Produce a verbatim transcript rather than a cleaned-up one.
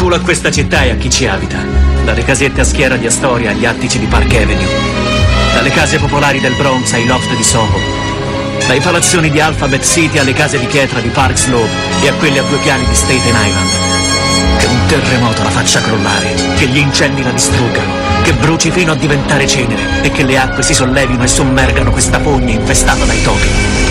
culo a questa città e a chi ci abita. Dalle casette a schiera di Astoria agli attici di Park Avenue. Dalle case popolari del Bronx ai loft di Soho. Dai palazzoni di Alphabet City alle case di pietra di Park Slope e a quelle a due piani di Staten Island. Che un terremoto la faccia crollare, che gli incendi la distruggano, che bruci fino a diventare cenere e che le acque si sollevino e sommergano questa fogna infestata dai topi.